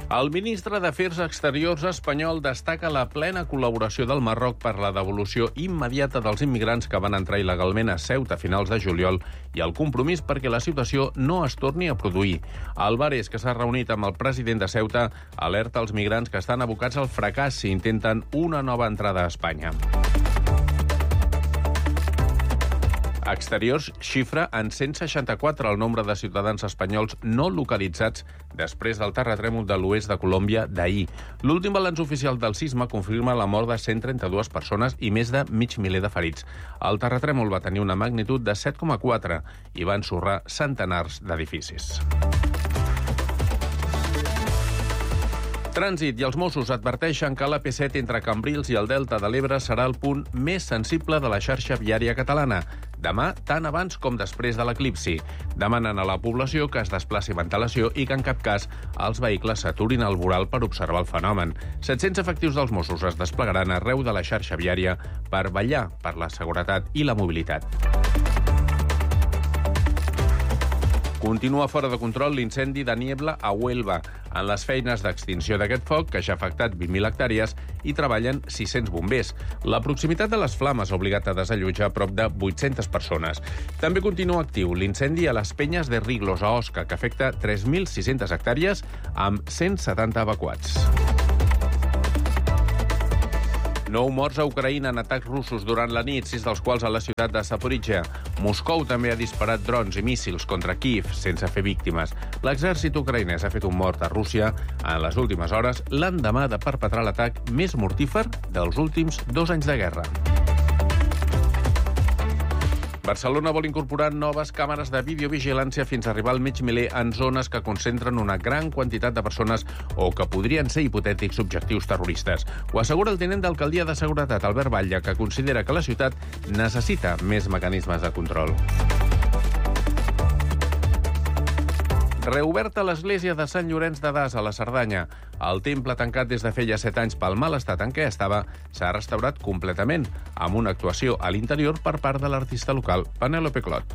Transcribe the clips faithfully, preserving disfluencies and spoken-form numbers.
El ministre d'Afers Exteriors espanyol destaca la plena col·laboració del Marroc per la devolució immediata dels immigrants que van entrar il·legalment a Ceuta a finals de juliol i el compromís perquè la situació no es torni a produir. Álvarez, que s'ha reunit amb el president de Ceuta, alerta als migrants que estan abocats al fracàs si intenten una nova entrada a Espanya. Exteriors xifra en cent seixanta-quatre el nombre de ciutadans espanyols no localitzats després del terratrèmol de l'oest de Colòmbia d'ahir. L'últim balanç oficial del sisme confirma la mort de cent trenta-dues persones i més de mig miler de ferits. El terratrèmol va tenir una magnitud de set coma quatre i va ensorrar centenars d'edificis. Trànsit i els Mossos adverteixen que l'A P set entre Cambrils i el Delta de l'Ebre serà el punt més sensible de la xarxa viària catalana. Demà, tant abans com després de l'eclipsi. Demanen a la població que es desplaci amb antelació i que en cap cas els vehicles s'aturin al voral per observar el fenomen. set-cents efectius dels Mossos es desplegaran arreu de la xarxa viària per vetllar per la seguretat i la mobilitat. Continua fora de control l'incendi de Niebla a Huelva. En les feines d'extinció d'aquest foc, que ja ha afectat vint mil hectàrees, hi treballen sis-cents bombers. La proximitat de les flames ha obligat a desallotjar prop de vuit-centes persones. També continua actiu l'incendi a les Penyes de Riglos, a Osca, que afecta tres mil sis-centes hectàrees amb cent setanta evacuats. Nou morts a Ucraïna en atacs russos durant la nit, sis dels quals a la ciutat de Zaporizhia. Moscou també ha disparat drons i míssils contra Kíev sense fer víctimes. L'exèrcit ucraïnès ha fet un mort a Rússia en les últimes hores, l'endemà de perpetrar l'atac més mortífer dels últims dos anys de guerra. Barcelona vol incorporar noves càmeres de videovigilància fins a arribar al mig miler en zones que concentren una gran quantitat de persones o que podrien ser hipotètics objectius terroristes. Ho assegura el tinent d'alcaldia de Seguretat, Albert Batlle, que considera que la ciutat necessita més mecanismes de control. Reoberta l'església de Sant Llorenç de Das, a la Cerdanya. El temple, tancat des de feia set anys pel mal estat en què estava, s'ha restaurat completament, amb una actuació a l'interior per part de l'artista local, Penélope Clot.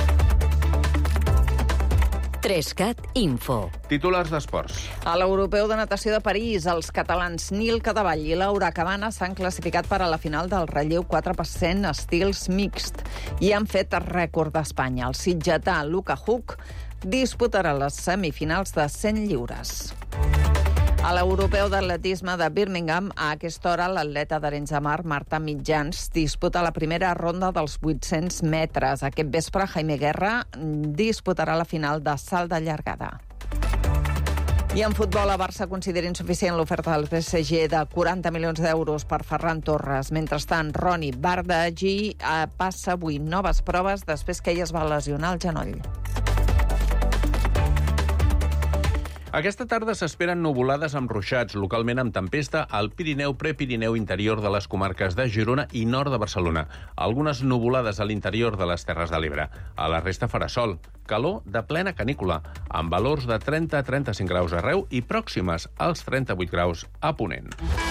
Trescat Info. Titulars d'esports. A l'Europeu de Natació de París, els catalans Nil Cadevall i Laura Cabana s'han classificat per a la final del relleu quatre per cent estils mixt i han fet rècord d'Espanya. El sitgetà Luca Huck disputarà les semifinals de cent lliures. A l'Europeu d'Atletisme de Birmingham, a aquesta hora, l'atleta d'Arenys de Mar, Marta Mitjans, disputa la primera ronda dels vuit-cents metres. Aquest vespre, Jaime Guerra disputarà la final de salt de llargada. I en futbol, a Barça considera insuficient l'oferta del P S G de quaranta milions d'euros per Ferran Torres. Mentrestant, Roni Bardghji passa avui noves proves després que ell es va lesionar el genoll. Aquesta tarda s'esperen nuvolades amb ruixats, localment amb tempesta, al Pirineu, Prepirineu interior de les comarques de Girona i nord de Barcelona. Algunes nuvolades a l'interior de les Terres de l'Ebre. A la resta farà sol. Calor de plena canícula, amb valors de trenta a trenta-cinc graus arreu i pròximes als trenta-vuit graus a Ponent.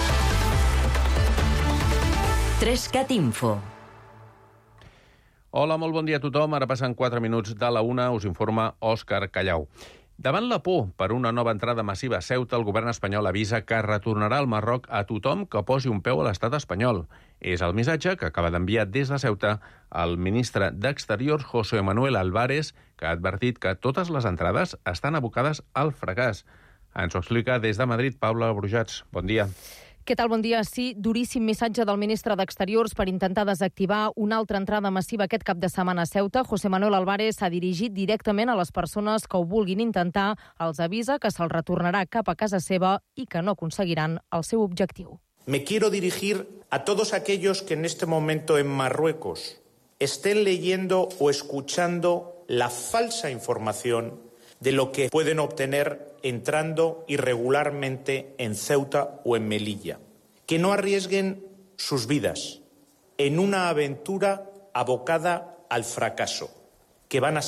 Trescat Info. Hola, molt bon dia a tothom. Ara passen quatre minuts de la una, us informa Òscar Callau. Davant la por per una nova entrada massiva a Ceuta, el govern espanyol avisa que retornarà al Marroc a tothom que posi un peu a l'estat espanyol. És el missatge que acaba d'enviar des de Ceuta el ministre d'Exteriors, José Manuel Álvarez, que ha advertit que totes les entrades estan abocades al fracàs. Ens ho explica des de Madrid, Paula Brujats. Bon dia. Què tal? Bon dia. Sí, duríssim missatge del ministre d'Exteriors per intentar desactivar una altra entrada massiva aquest cap de setmana a Ceuta. José Manuel Álvarez s'ha dirigit directament a les persones que ho vulguin intentar. Els avisa que se'ls retornarà cap a casa seva i que no aconseguiran el seu objectiu. Me quiero dirigir a todos aquellos que en este momento en Marruecos estén leyendo o escuchando la falsa información de lo que pueden obtener entrando irregularmente en Ceuta o en Melilla. Que no arriesguen sus vidas en una aventura abocada al fracaso, que van a ser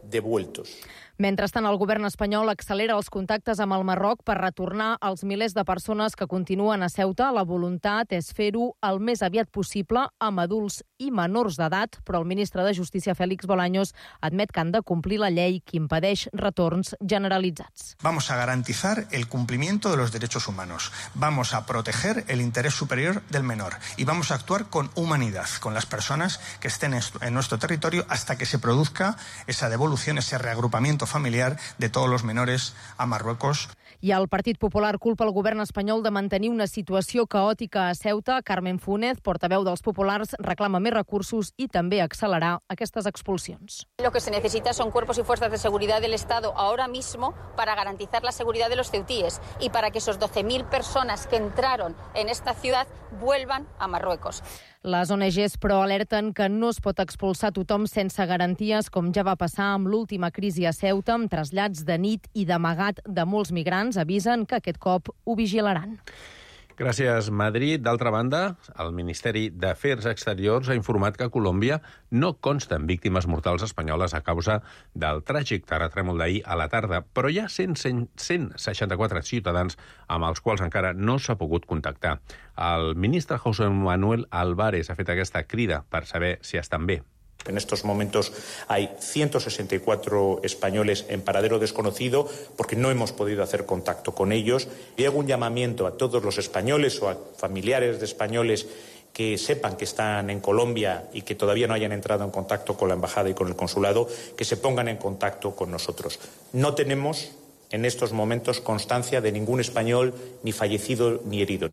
devueltos. Mentrestant, el govern espanyol accelera els contactes amb el Marroc per retornar els milers de persones que continuen a Ceuta. La voluntat és fer-ho el més aviat possible amb adults i menors d'edat, però el ministre de Justícia, Félix Bolaños, admet que han de complir la llei que impedeix retorns generalitzats. Vamos a garantizar el cumplimiento de los derechos humanos. Vamos a proteger el interés superior del menor y vamos a actuar con humanidad con las personas que estén en nuestro territorio hasta que se produzca esa devolución, ese reagrupamiento familiar de todos los menores a Marruecos. I el Partit Popular culpa el govern espanyol de mantenir una situació caòtica a Ceuta. Carmen Fúnez, portaveu dels populars, reclama més recursos i també accelerar aquestes expulsions. Lo que se necesita son cuerpos y fuerzas de seguridad del Estado ahora mismo para garantizar la seguridad de los ceutíes y para que esos doce mil personas que entraron en esta ciudad vuelvan a Marruecos. Les O N Ges, però, alerten que no es pot expulsar tothom sense garanties, com ja va passar amb l'última crisi a Ceuta, amb trasllats de nit i d'amagat de molts migrants. Avisen que aquest cop ho vigilaran. Gràcies, Madrid. D'altra banda, el Ministeri d'Afers Exteriors ha informat que a Colòmbia no consten víctimes mortals espanyoles a causa del tràgic terratrèmol d'ahir a la tarda, però hi ha cent seixanta-quatre ciutadans amb els quals encara no s'ha pogut contactar. El ministre José Manuel Álvarez ha fet aquesta crida per saber si estan bé. En estos momentos hay ciento sesenta y cuatro españoles en paradero desconocido porque no hemos podido hacer contacto con ellos. Y hago un llamamiento a todos los españoles o a familiares de españoles que sepan que están en Colombia y que todavía no hayan entrado en contacto con la embajada y con el consulado, que se pongan en contacto con nosotros. No tenemos en estos momentos constancia de ningún español ni fallecido ni herido.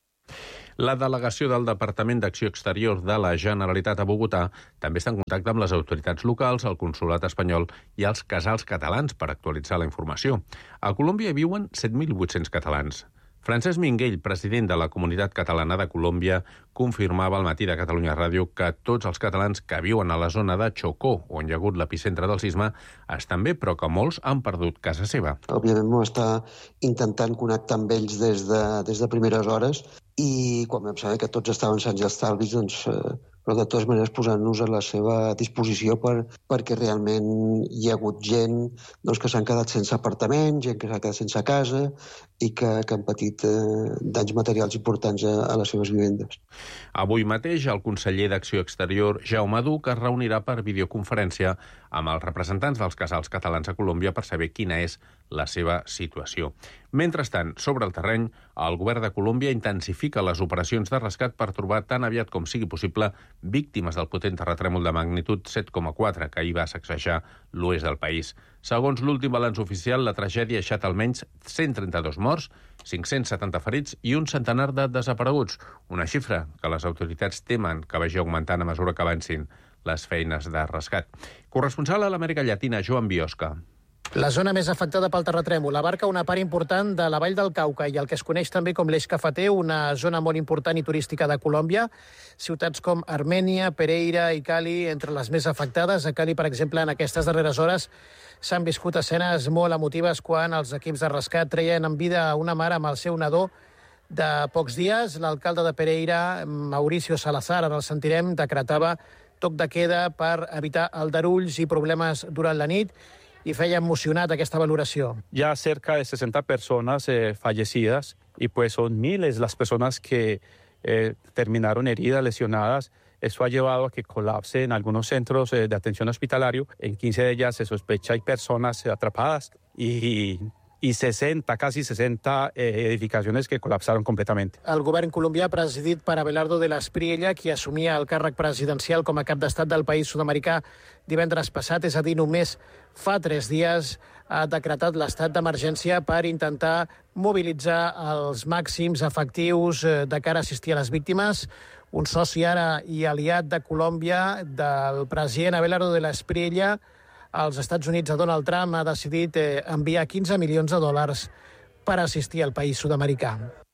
La delegació del Departament d'Acció Exterior de la Generalitat a Bogotà també està en contacte amb les autoritats locals, el consulat espanyol i els casals catalans per actualitzar la informació. A Colòmbia viuen set mil vuit-cents catalans. Francesc Minguell, president de la Comunitat Catalana de Colòmbia, confirmava al matí de Catalunya Ràdio que tots els catalans que viuen a la zona de Chocó, on hi ha hagut l'epicentre del sisme, estan bé, però que molts han perdut casa seva. Òbviament m'ho està intentant connectar amb ells des de, des de primeres hores i quan vam saber que tots estaven sants i estalvis, doncs, eh, però de totes maneres posant-nos a la seva disposició per, perquè realment hi ha hagut gent doncs, que s'han quedat sense apartament, gent que s'ha quedat sense casa i que, que han patit eh, danys materials importants a, a les seves vivendes. Avui mateix el conseller d'Acció Exterior, Jaume Duch, es reunirà per videoconferència amb els representants dels casals catalans a Colòmbia per saber quina és la seva situació. Mentrestant, sobre el terreny, el govern de Colòmbia intensifica les operacions de rescat per trobar tan aviat com sigui possible víctimes del potent terratrèmol de magnitud set coma quatre que ahir va sacsejar l'oest del país. Segons l'últim balanç oficial, la tragèdia ha deixat almenys cent trenta-dos morts, cinc-cents setanta ferits i un centenar de desapareguts, una xifra que les autoritats temen que vagi augmentant a mesura que avancin les feines de rescat. Corresponsal a l'Amèrica Llatina, Joan Biosca. La zona més afectada pel terratrèmol abarca una part important de la vall del Cauca i el que es coneix també com l'Eix Cafeter, una zona molt important i turística de Colòmbia. Ciutats com Armènia, Pereira i Cali, entre les més afectades. A Cali, per exemple, en aquestes darreres hores s'han viscut escenes molt emotives quan els equips de rescat treien en vida una mare amb el seu nadó de pocs dies. L'alcalde de Pereira, Mauricio Salazar, ara el sentirem, decretava toc de queda per evitar aldarulls i problemes durant la nit y feia emocionat aquesta valoració. Ya cerca de sesenta personas eh, fallecidas y pues son miles las personas que eh, terminaron heridas, lesionadas. Eso ha llevado a que colapse en algunos centros eh, de atención hospitalario. En quince de ellas se sospecha hay personas eh, atrapadas y, y sesenta, casi sesenta eh, edificaciones que colapsaron completamente. El govern colombià, presidit per Abelardo de la Espriella, qui assumia el càrrec presidencial com a cap d'estat del país sud-americà divendres passat, és a dir, només fa tres dies, ha decretat l'estat d'emergència per intentar mobilitzar els màxims efectius de cara a assistir a les víctimes. Un soci ara i aliat de Colòmbia del president Abelardo de la Espriella als Estats Units, a Donald Trump, ha decidit enviar quinze milions de dòlars per assistir al país sud-americà.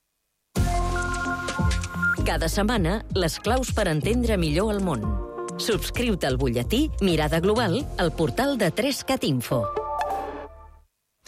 Cada setmana, les claus per entendre millor el món. Subscriu-te al butlletí Mirada Global al portal de tres cat info.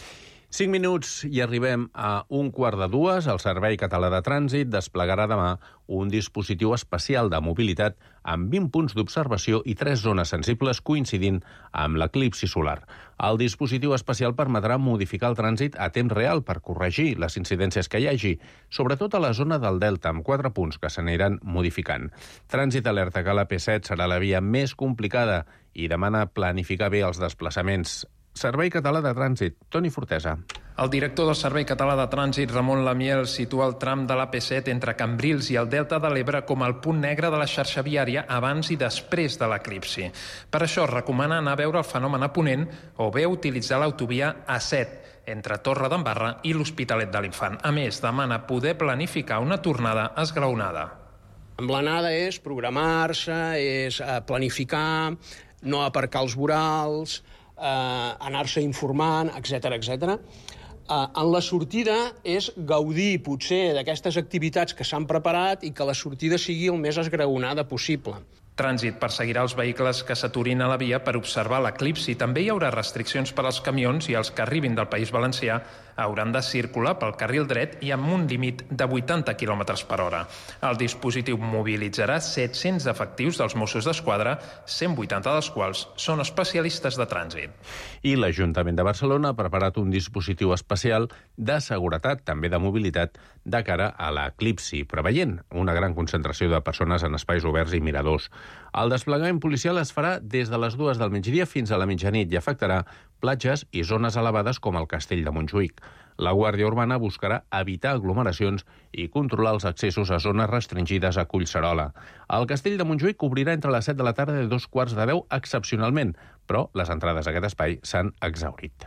Cinc minuts i arribem a un quart de dues. El Servei Català de Trànsit desplegarà demà un dispositiu especial de mobilitat amb vint punts d'observació i tres zones sensibles coincidint amb l'eclipsi solar. El dispositiu especial permetrà modificar el trànsit a temps real per corregir les incidències que hi hagi, sobretot a la zona del Delta, amb quatre punts que s'aniran modificant. Trànsit alerta que la P set serà la via més complicada i demana planificar bé els desplaçaments. Servei Català de Trànsit, Toni Fortesa. El director del Servei Català de Trànsit, Ramon Lamiel, situa el tram de la P set entre Cambrils i el Delta de l'Ebre com el punt negre de la xarxa viària abans i després de l'eclipsi. Per això recomana anar a veure el fenomen a ponent o bé utilitzar l'autovia A set entre Torre d'Embarra i l'Hospitalet de l'Infant. A més, demana poder planificar una tornada esglaonada. Amb l'anada és programar-se, és planificar, no aparcar els vorals, eh, anar-se informant, etcètera, etcètera. Eh, en la sortida és gaudir, potser, d'aquestes activitats que s'han preparat i que la sortida sigui el més esgraonada possible. Trànsit perseguirà els vehicles que s'aturin a la via per observar l'eclipsi. També hi haurà restriccions per als camions i els que arribin del País Valencià hauran de circular pel carril dret i amb un límit de vuitanta quilòmetres per hora. El dispositiu mobilitzarà set-cents efectius dels Mossos d'Esquadra, cent vuitanta dels quals són especialistes de trànsit. I l'Ajuntament de Barcelona ha preparat un dispositiu especial de seguretat, també de mobilitat, de cara a l'eclipsi, preveient una gran concentració de persones en espais oberts i miradors. El desplegament policial es farà des de les dues del migdia fins a la mitjanit i afectarà platges i zones elevades com el Castell de Montjuïc. La Guàrdia Urbana buscarà evitar aglomeracions i controlar els accessos a zones restringides a Collserola. El Castell de Montjuïc obrirà entre les set de la tarda i dos quarts de deu excepcionalment, però les entrades a aquest espai s'han exhaurit.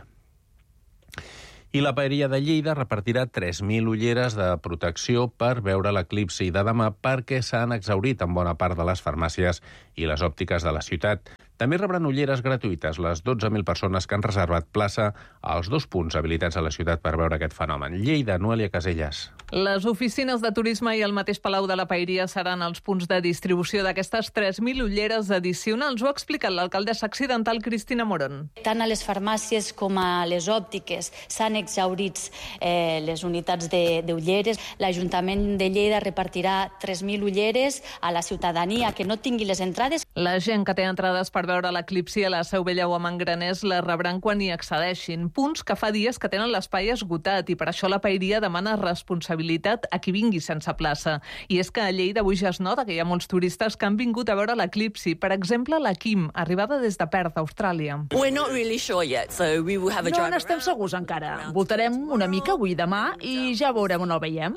I la Paeria de Lleida repartirà tres mil ulleres de protecció per veure l'eclipsi de demà perquè s'han exhaurit en bona part de les farmàcies i les òptiques de la ciutat. També rebran ulleres gratuïtes les dotze mil persones que han reservat plaça als dos punts habilitats a la ciutat per veure aquest fenomen. Lleida, Noelia Casellas. Les oficines de turisme i el mateix Palau de la Paeria seran els punts de distribució d'aquestes tres mil ulleres addicionals. Ho ha explicat l'alcaldessa accidental Cristina Morón. Tant a les farmàcies com a les òptiques s'han exhaurit eh, les unitats d'ulleres. L'Ajuntament de Lleida repartirà tres mil ulleres a la ciutadania que no tingui les entrades. La gent que té entrades per veure l'eclipsi a la Seu Vella o a Manganès les rebran quan hi accedeixin. Punts que fa dies que tenen l'espai esgotat i per això la Paeria demana responsabilitat a qui vingui sense plaça. I és que a Lleida avui ja es nota que hi ha molts turistes que han vingut a veure l'eclipsi. Per exemple, la Kim, arribada des de Perth, Austràlia. No n'estem segurs encara. Voltarem una mica avui i demà i ja veurem on el veiem.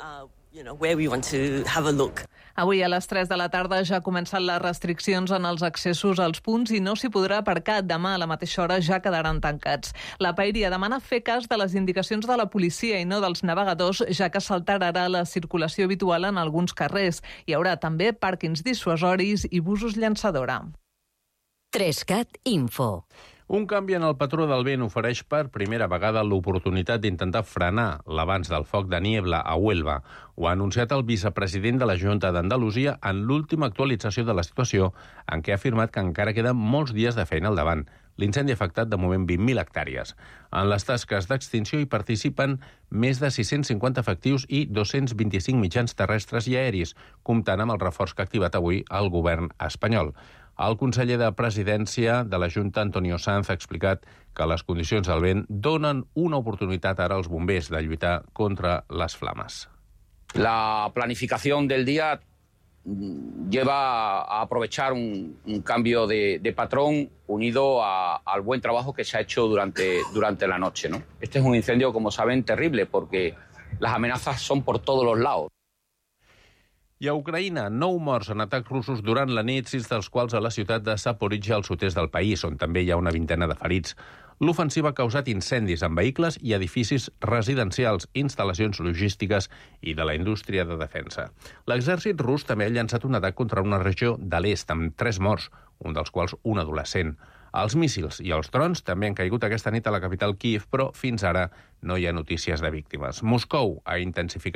Avui a les tres de la tarda ja han començat les restriccions en els accessos als punts i no s'hi podrà aparcar. Demà a la mateixa hora ja quedaran tancats. La Paeria demana fer cas de les indicacions de la policia i no dels navegadors, ja que s'alterarà la circulació habitual en alguns carrers. Hi haurà també pàrquings dissuasoris i busos llançadora. Trescat Info. Un canvi en el patró del vent ofereix per primera vegada l'oportunitat d'intentar frenar l'avanç del foc de niebla a Huelva. Ho ha anunciat el vicepresident de la Junta d'Andalusia en l'última actualització de la situació, en què ha afirmat que encara queden molts dies de feina al davant. L'incendi ha afectat de moment vint mil hectàrees. En les tasques d'extinció hi participen més de sis-cents cinquanta efectius i dos-cents vint-i-cinc mitjans terrestres i aeris, comptant amb el reforç que ha activat avui el govern espanyol. El conseller de Presidència de la Junta, Antonio Sanz, ha explicat que les condicions del vent donen una oportunitat ara als bombers de lluitar contra les flames. La planificación del día lleva a aprovechar un, un cambio de, de patrón unido a, al buen trabajo que se ha hecho durante, durante la noche, ¿no? Este es un incendio, como saben, terrible porque las amenazas son por todos los lados. I a Ucraïna, nou morts en atacs russos durant la nit, sis dels quals a la ciutat de Zaporizhia, al sud-est del país, on també hi ha una vintena de ferits. L'ofensiva ha causat incendis en vehicles i edificis residencials, instal·lacions logístiques i de la indústria de defensa. L'exèrcit rus també ha llançat un atac contra una regió de l'est, amb tres morts, un dels quals un adolescent. Els míssils i els drons també han caigut aquesta nit a la capital Kíev, però fins ara no hi ha notícies de víctimes. Moscou ha intensificat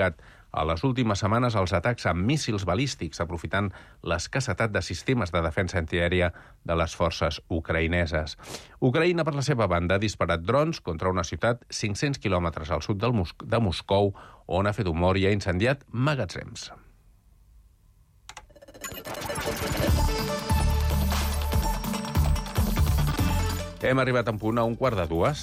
a les últimes setmanes els atacs amb míssils balístics, aprofitant l'escassetat de sistemes de defensa antiaèria de les forces ucraïneses. Ucraïna, per la seva banda, ha disparat drons contra una ciutat cinc-cents quilòmetres al sud del Mos- de Moscou, on ha fet humor i ha incendiat magatzems. Hem arribat en punt a un quart de dues.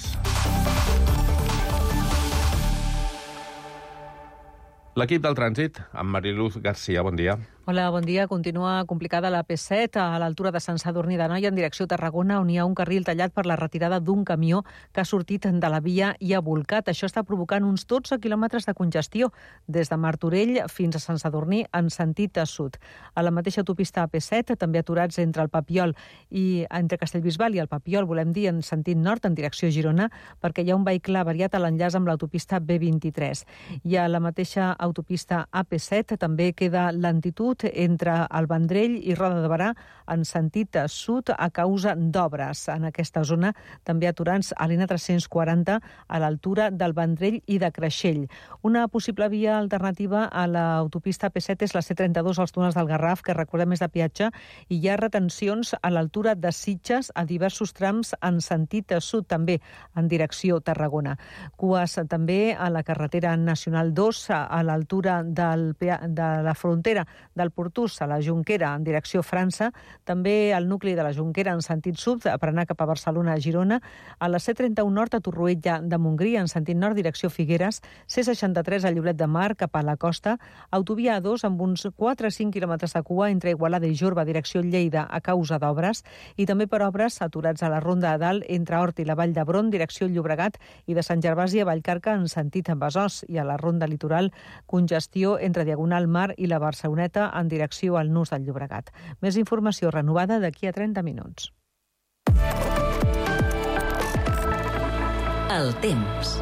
L'equip del trànsit, amb Mariluz Garcia, bon dia. Hola, bon dia. Continua complicada la P set a l'altura de Sant Sadurní d'Anoia en direcció a Tarragona, on hi ha un carril tallat per la retirada d'un camió que ha sortit de la via i ha volcat. Això està provocant uns dotze quilòmetres de congestió des de Martorell fins a Sant Sadurní en sentit sud. A la mateixa autopista P set, també aturats entre el Papiol i entre Castellbisbal i el Papiol, volem dir en sentit nord, en direcció a Girona, perquè hi ha un vehicle avariat a l'enllaç amb l'autopista B vint-i-tres. I a la mateixa autopista A P set també queda lentitud entre el Vendrell i Roda de Berà en sentit sud a causa d'obres. En aquesta zona també aturants a l'I N tres-cents quaranta a l'altura del Vendrell i de Creixell. Una possible via alternativa a l'autopista P set és la C trenta-dos als túnels del Garraf, que recordem és de peatge, i hi ha retencions a l'altura de Sitges a diversos trams en sentit sud, també en direcció Tarragona. Cues també a la carretera nacional dos a l'altura del, de la frontera del Portús a la Jonquera en direcció França, també al nucli de la Jonquera en sentit sud per anar cap a Barcelona a Girona, a la C trenta-un nord a Torroella de Montgrí en sentit nord direcció Figueres, C seixanta-tres a Llobret de Mar cap a la costa, autovia A dos amb uns quatre a cinc quilòmetres de cua entre Igualada i Jorba direcció Lleida a causa d'obres, i també per obres aturats a la Ronda de Dalt entre Hort i la Vall d'Hebron direcció Llobregat i de Sant Gervasi a Vallcarca en sentit Besòs, i a la Ronda Litoral congestió entre Diagonal Mar i la Barceloneta en direcció al Nus del Llobregat. Més informació renovada d'aquí a trenta minuts. El temps.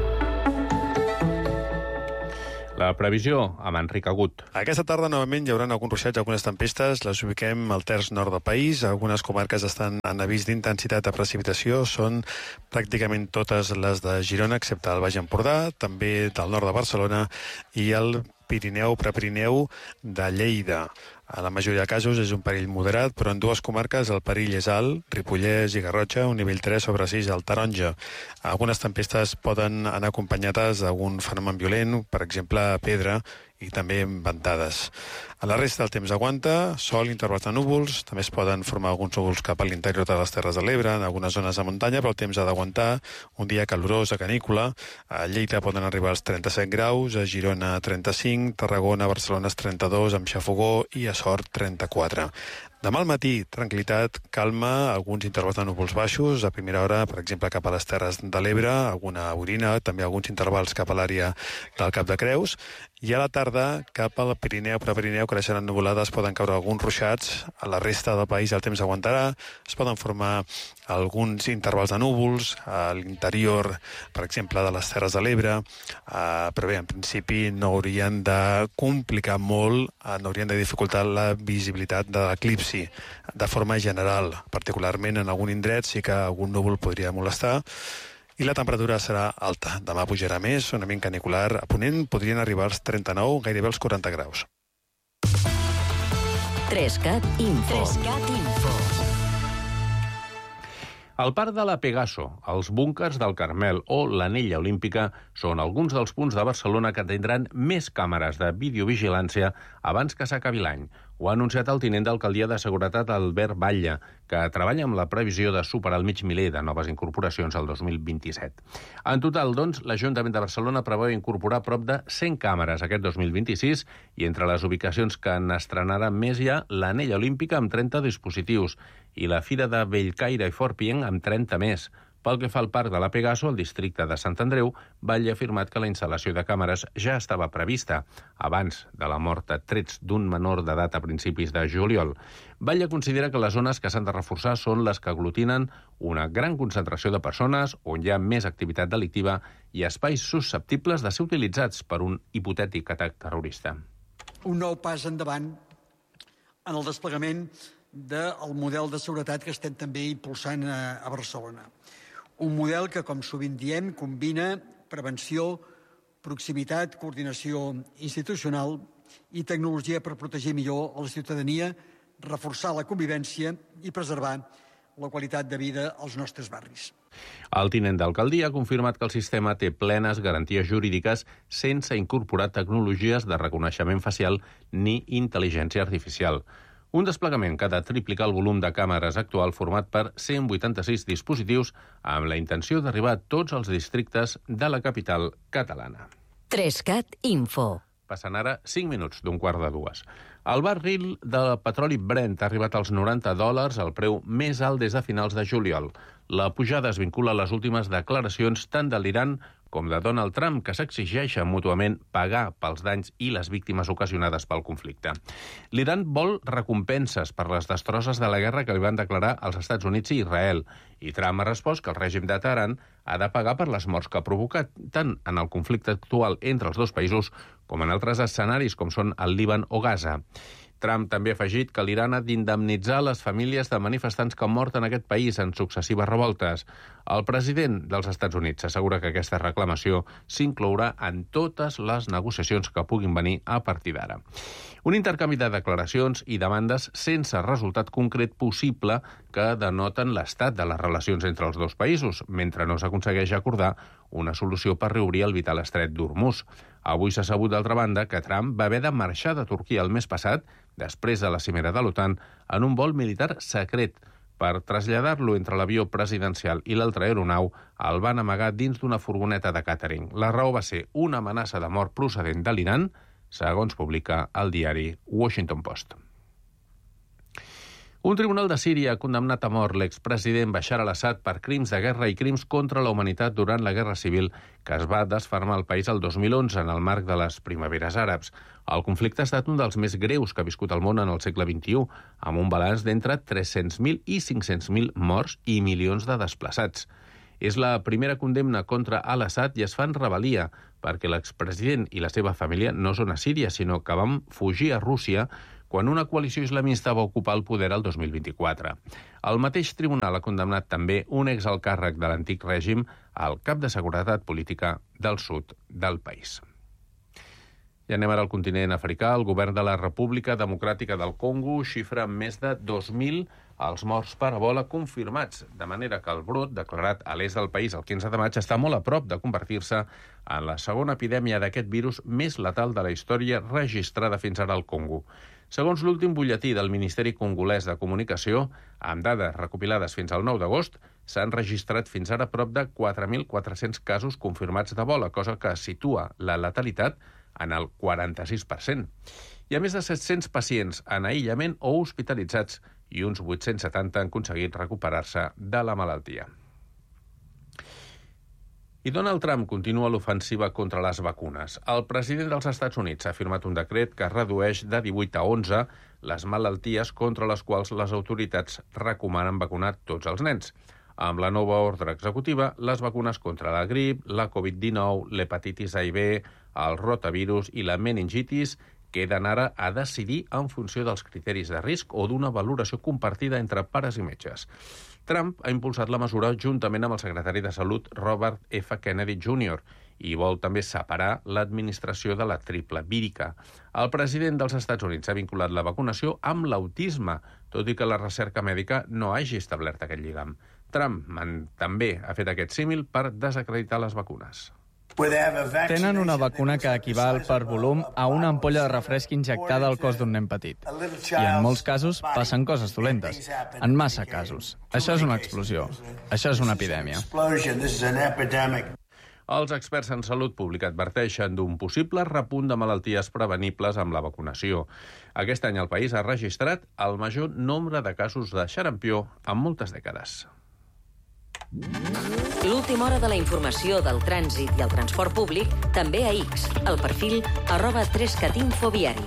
La previsió amb Enric Agut. Aquesta tarda, novament, hi haurà alguns ruixats, algunes tempestes. Les ubiquem al terç nord del país. Algunes comarques estan en avís d'intensitat de precipitació. Són pràcticament totes les de Girona, excepte el Baix Empordà, també del nord de Barcelona i el Pirineu, Prepirineu de Lleida. A la majoria de casos és un perill moderat, però en dues comarques el perill és alt, Ripollès i Garrotxa, un nivell tres sobre sis al Taronja. Algunes tempestes poden anar acompanyades d'algun fenomen violent, per exemple, pedra, i també ventades. A la resta del temps aguanta, sol, intervals de núvols, també es poden formar alguns núvols cap a l'interior de les Terres de l'Ebre, en algunes zones de muntanya, però el temps ha d'aguantar, un dia calorós a Canícula, a Lleida poden arribar als trenta-set graus, a Girona trenta-cinc, Tarragona, Barcelona trenta-dos, amb xafogó, i a Sort trenta-quatre. Demà al matí, tranquil·litat, calma, alguns intervals de núvols baixos, a primera hora, per exemple, cap a les Terres de l'Ebre, alguna orina, també alguns intervals cap a l'àrea del Cap de Creus, i a la tarda, cap al Pirineu, Prepirineu, creixeran nuvolades, poden caure alguns ruixats, a la resta del país el temps aguantarà, es poden formar alguns intervals de núvols, a l'interior, per exemple, de les Terres de l'Ebre, eh, però bé, en principi no haurien de complicar molt, eh, no haurien de dificultar la visibilitat de l'eclipsi de forma general, particularment en algun indret sí que algun núvol podria molestar, i la temperatura serà alta. Demà pujarà més, un ambient canicular. A Ponent podrien arribar als trenta-nou, gairebé als quaranta graus. Trescat Info. Trescat Info. El parc de la Pegaso, els búnkers del Carmel o l'Anella Olímpica són alguns dels punts de Barcelona que tindran més càmeres de videovigilància abans que s'acabi l'any. Ho ha anunciat el tinent d'alcaldia de Seguretat, Albert Batlle, que treballa amb la previsió de superar el mig miler de noves incorporacions al dos mil vint-i-set. En total, doncs, l'Ajuntament de Barcelona preveu incorporar prop de cent càmeres aquest dos mil vint-i-sis i entre les ubicacions que n'estrenaran més hi ha l'Anella Olímpica amb trenta dispositius i la Fira de Bellcaire i Fort Pienc amb trenta més. Pel que fa al parc de la Pegaso, al districte de Sant Andreu, Batlle ha afirmat que la instal·lació de càmeres ja estava prevista abans de la mort a trets d'un menor d'edat a principis de juliol. Batlle considera que les zones que s'han de reforçar són les que aglutinen una gran concentració de persones, on hi ha més activitat delictiva i espais susceptibles de ser utilitzats per un hipotètic atac terrorista. Un nou pas endavant en el desplegament del model de seguretat que estem també impulsant a, a Barcelona. Un model que, com sovint diem, combina prevenció, proximitat, coordinació institucional i tecnologia per protegir millor la ciutadania, reforçar la convivència i preservar la qualitat de vida als nostres barris. El tinent d'alcaldia ha confirmat que el sistema té plenes garanties jurídiques sense incorporar tecnologies de reconeixement facial ni intel·ligència artificial. Un desplegament que ha de triplicar el volum de càmeres actual format per cent vuitanta-sis dispositius amb la intenció d'arribar a tots els districtes de la capital catalana. Trescat Info. Passen ara cinc minuts d'un quart de dues. El barril del petroli Brent ha arribat als noranta dòlars, el preu més alt des de finals de juliol. La pujada es vincula a les últimes declaracions tant de l'Iran com de Donald Trump, que s'exigeixen mútuament pagar pels danys i les víctimes ocasionades pel conflicte. L'Iran vol recompenses per les destrosses de la guerra que li van declarar els Estats Units i Israel, i Trump ha respost que el règim de Teheran ha de pagar per les morts que ha provocat, tant en el conflicte actual entre els dos països com en altres escenaris com són el Líban o Gaza. Trump també ha afegit que l'Iran ha d'indemnitzar les famílies de manifestants que han mort en aquest país en successives revoltes. El president dels Estats Units assegura que aquesta reclamació s'inclourà en totes les negociacions que puguin venir a partir d'ara. Un intercanvi de declaracions i demandes sense resultat concret possible que denoten l'estat de les relacions entre els dos països, mentre no s'aconsegueix acordar una solució per reobrir el vital estret d'Hormuz. Avui s'ha sabut, d'altra banda, que Trump va haver de marxar de Turquia el mes passat, després de la cimera de l'OTAN, en un vol militar secret. Per traslladar-lo entre l'avió presidencial i l'altra aeronau, el van amagar dins d'una furgoneta de càtering. La raó va ser una amenaça de mort procedent de l'Iran, segons publica el diari Washington Post. Un tribunal de Síria ha condemnat a mort l'expresident Bashar al-Assad per crims de guerra i crims contra la humanitat durant la Guerra Civil que es va desfermar al país el dos mil onze en el marc de les primaveres àrabs. El conflicte ha estat un dels més greus que ha viscut el món en el segle vint-i-u, amb un balanç d'entre tres-cents mil i cinc-cents mil morts i milions de desplaçats. És la primera condemna contra al-Assad i es fa en rebel·lia, perquè l'expresident i la seva família no són a Síria, sinó que van fugir a Rússia quan una coalició islamista va ocupar el poder el dos mil vint-i-quatre. El mateix tribunal ha condemnat també un exalt càrrec de l'antic règim al cap de seguretat política del sud del país. I anem ara al continent africà. El govern de la República Democràtica del Congo xifra més de dos mil els morts per Ebola confirmats, de manera que el brot, declarat a l'est del país el quinze de maig, està molt a prop de convertir-se en la segona epidèmia d'aquest virus més letal de la història registrada fins ara al Congo. Segons l'últim butlletí del Ministeri Congolès de Comunicació, amb dades recopilades fins al nou d'agost, s'han registrat fins ara prop de quatre mil quatre-cents casos confirmats d'Ebola, cosa que situa la letalitat en el quaranta-sis per cent. Hi ha més de set-cents pacients en aïllament o hospitalitzats i uns vuit-cents setanta han aconseguit recuperar-se de la malaltia. I Donald Trump continua l'ofensiva contra les vacunes. El president dels Estats Units ha firmat un decret que redueix de divuit a onze les malalties contra les quals les autoritats recomanen vacunar tots els nens. Amb la nova ordre executiva, les vacunes contra la grip, la covid dinou, l'hepatitis A i B, el rotavirus i la meningitis queden ara a decidir en funció dels criteris de risc o d'una valoració compartida entre pares i metges. Trump ha impulsat la mesura juntament amb el secretari de Salut Robert F. Kennedy júnior i vol també separar l'administració de la triple vírica. El president dels Estats Units ha vinculat la vacunació amb l'autisme, tot i que la recerca mèdica no hagi establert aquest lligam. Trump també ha fet aquest símil per desacreditar les vacunes. Tenen una vacuna que equival per volum a una ampolla de refresc injectada al cos d'un nen petit. I en molts casos passen coses dolentes. En massa casos. Això és una explosió. Això és una epidèmia. Els experts en salut pública adverteixen d'un possible repunt de malalties prevenibles amb la vacunació. Aquest any el país ha registrat el major nombre de casos de xarampió en moltes dècades. L'última hora de la informació del trànsit i el transport públic també a X, el perfil arroba trescatinfoviari.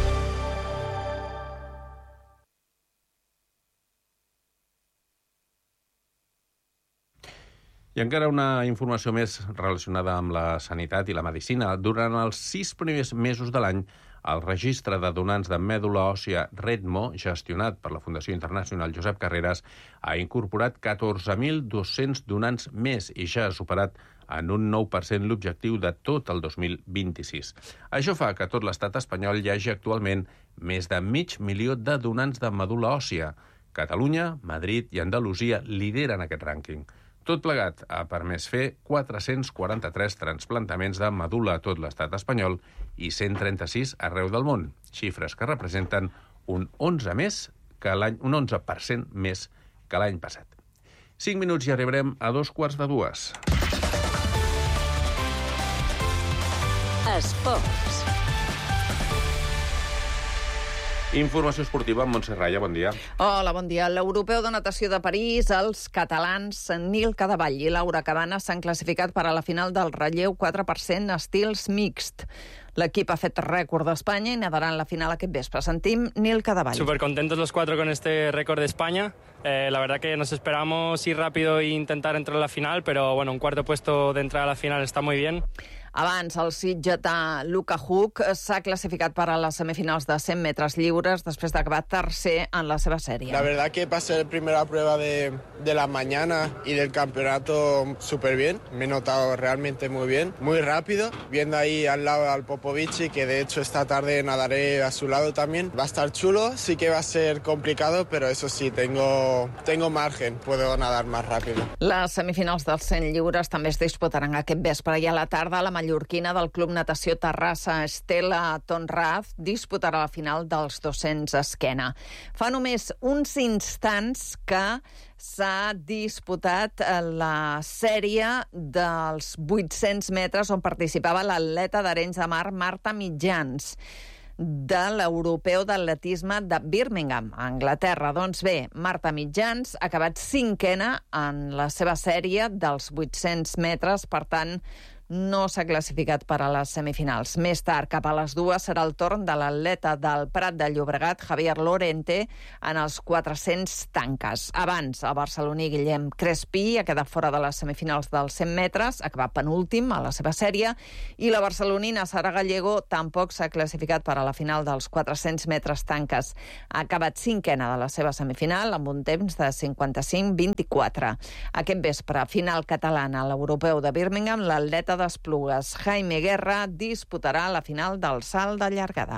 I encara una informació més relacionada amb la sanitat i la medicina. Durant els sis primers mesos de l'any, el registre de donants de mèdula òssia Redmo, gestionat per la Fundació Internacional Josep Carreras, ha incorporat catorze mil dos-cents donants més i ja ha superat en un nou per cent l'objectiu de tot el dos mil vint-i-sis. Això fa que a tot l'estat espanyol hi hagi actualment més de mig milió de donants de medul·la òssia. Catalunya, Madrid i Andalusia lideren aquest rànquing. Tot plegat ha permès fer quatre-cents quaranta-tres transplantaments de medul·la a tot l'estat espanyol i cent trenta-sis arreu del món, xifres que representen un onze més que l'any, un onze per cent més que l'any passat. Cinc minuts i arribarem a dos quarts de dues. Esports. Informació esportiva amb Montse Raya, bon dia. Hola, bon dia. L'Europeu de Natació de París, els catalans Nil Cadevall i Laura Cabanas s'han classificat per a la final del relleu quatre per cent estils mixt. L'equip ha fet rècord d'Espanya i nadaran la final aquest vespre. Sentim Nil Cadevall. Súper contentos los cuatro con este récord de España. Eh, la verdad que nos esperamos ir rápido e intentar entrar a la final, pero bueno, un cuarto puesto de entrar a la final está muy bien. Abans, el sitgetà Luka Huk s'ha classificat per a les semifinals de cent metres lliures després d'acabar tercer en la seva sèrie. La verdad que pasé la primera prueba de, de la mañana y del campeonato súper bien. Me he notado realmente muy bien, muy rápido, viendo ahí al lado al Popovici, que de hecho esta tarde nadaré a su lado también. Va a estar chulo, sí que va a ser complicado, pero eso sí, tengo, tengo margen, puedo nadar más rápido. Les semifinals dels cent lliures també es disputaran aquest vespre i a la tarda la mallorquina del Club Natació Terrassa, Estela Tonraz, disputarà la final dels dos-cents esquena. Fa només uns instants que s'ha disputat la sèrie dels vuit-cents metres on participava l'atleta d'Arenys de Mar, Marta Mitjans, de l'Europeu d'Atletisme de Birmingham, a Anglaterra. Doncs bé, Marta Mitjans ha acabat cinquena en la seva sèrie dels vuit-cents metres, per tant, no s'ha classificat per a les semifinals. Més tard, cap a les dues, serà el torn de l'atleta del Prat de Llobregat, Javier Lorente, en els quatre-cents tanques. Abans, el barceloní Guillem Crespí ha quedat fora de les semifinals dels cent metres, ha acabat penúltim a la seva sèrie, i la barcelonina Sara Gallego tampoc s'ha classificat per a la final dels quatre-cents metres tanques. Ha acabat cinquena de la seva semifinal amb un temps de cinquanta-cinc vint-i-quatre. Aquest vespre, final catalana a l'Europeu de Birmingham, l'atleta d'Esplugues, Jaime Guerra, disputarà la final del salt de llargada.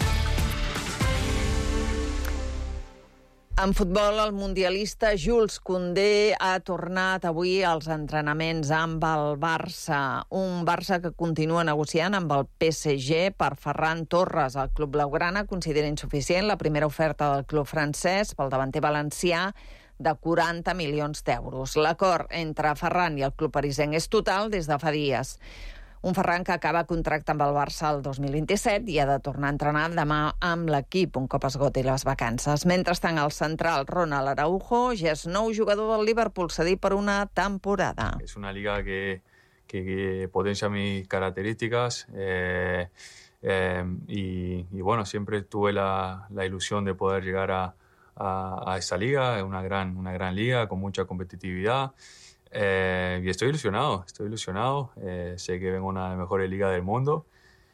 En futbol, el mundialista Jules Koundé ha tornat avui als entrenaments amb el Barça. Un Barça que continua negociant amb el P S G per Ferran Torres. El club blaugrana considera insuficient la primera oferta del club francès pel davanter valencià de quaranta milions d'euros. L'acord entre Ferran i el club parisenc és total des de fa dies. Un Ferran que acaba contracte amb el Barça el dos mil vint-i-set i ha de tornar a entrenar demà amb l'equip un cop esgoti les vacances. Mentrestant, el central Ronald Araujo ja és nou jugador del Liverpool cedit per una temporada. Es una liga que, que, que potencia mis características eh, eh, y, y bueno, siempre tuve la, la ilusión de poder llegar a A, a esta liga, es una gran, una gran liga con mucha competitividad eh, y estoy ilusionado, estoy ilusionado, eh, sé que vengo a una de las mejores ligas del mundo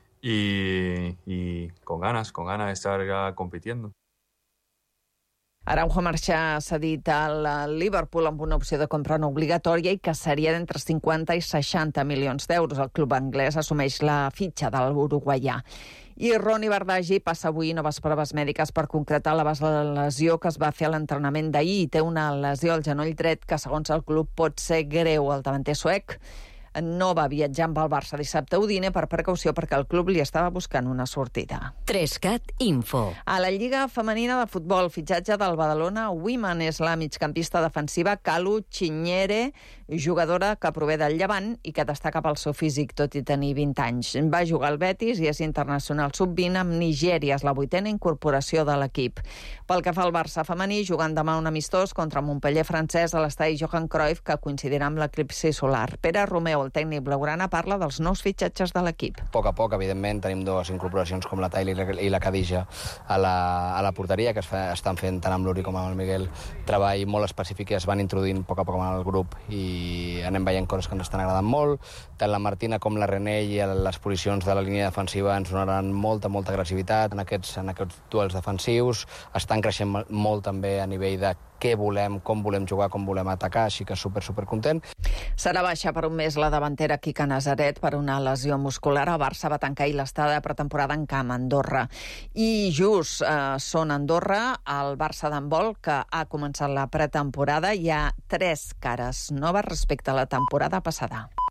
y, y con ganas, con ganas de estar ya compitiendo. Araujo marxa cedit al Liverpool amb una opció de compra no obligatòria i que seria d'entre cinquanta i seixanta milions d'euros. El club anglès assumeix la fitxa de l'uruguaià. I Ronny Bardghji passa avui noves proves mèdiques per concretar l'abast de la lesió que es va fer a l'entrenament d'ahir. Té una lesió al genoll dret que, segons el club, pot ser greu. El davanter suec no va viatjar amb el Barça dissabte a Udine per precaució perquè el club li estava buscant una sortida. Trescat Info. A la Lliga Femenina de Futbol, fitxatge del Badalona Women és la migcampista defensiva Kalu Chinyere, jugadora que prové del Llevant i que destaca pel seu físic, tot i tenir vint anys. Va jugar al Betis i és internacional sub vint amb Nigèria. És la vuitena incorporació de l'equip. Pel que fa al Barça femení, jugant demà un amistós contra Montpellier francès a l'estadi Johan Cruyff, que coincidirà amb l'eclipsi solar. Pere Romeu, el tècnic blaugrana, parla dels nous fitxatges de l'equip. A poc a poc, evidentment, tenim dues incorporacions com la Taylor i la Khadija a la, a la porteria, que es fa, estan fent tant amb l'Uri com amb el Miguel treball molt específic i es van introduint a poc a poc en el grup i anem veient coses que ens estan agradant molt. Tant la Martina com la René i les posicions de la línia defensiva ens donaran molta, molta agressivitat en aquests, en aquests duels defensius. Estan creixent molt també a nivell de què volem, com volem jugar, com volem atacar, així que super, super content. Serà baixa per un mes la davantera Quique Nazaret per una lesió muscular. El Barça va tancar i l'estada de pretemporada en camp a Andorra. I just eh, són Andorra, el Barça d'handbol, que ha començat la pretemporada. Hi ha tres cares noves respecte a la temporada passada.